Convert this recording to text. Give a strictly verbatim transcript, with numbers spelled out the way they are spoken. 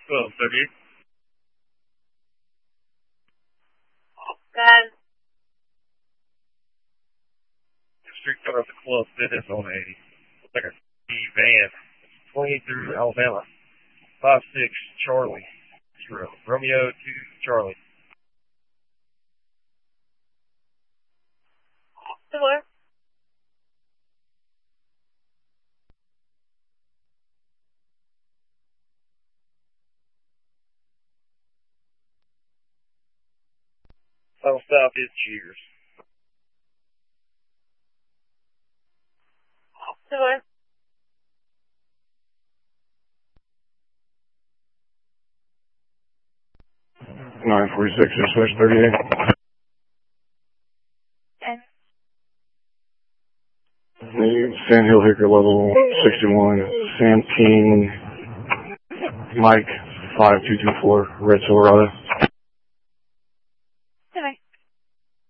twelve thirty-eight. Got Street cut off the club fitness on a, like a van. twenty through Alabama. five six Charlie. Zero. Romeo two Charlie. Sure. Final stop is Cheers. Sure. nine forty-six, dispatch thirty-eight. And Sand Hill Hickory level sixty-one. Sam King, Mike five two two four, Red Silverado.